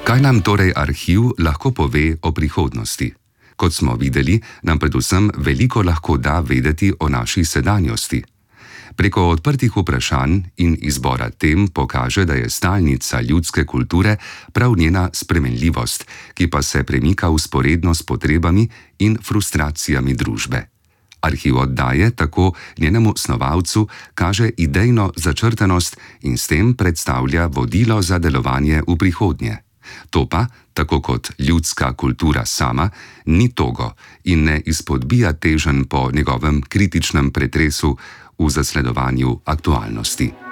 Kaj nam torej arhiv lahko pove o prihodnosti? Kot smo videli, nam predvsem veliko lahko da vedeti o naši sedanjosti. Preko odprtih vprašanj in izbora tem pokaže, da je stalnica ljudske kulture prav njena spremenljivost, ki pa se premika vzporedno s potrebami in frustracijami družbe. Arhiv oddaje tako njenemu snovalcu kaže idejno začrtanost in s tem predstavlja vodilo za delovanje v prihodnje. To pa, tako kot ljudska kultura sama, ni togo in ne izpodbija teženj po njegovem kritičnem pretresu v zasledovanju aktualnosti.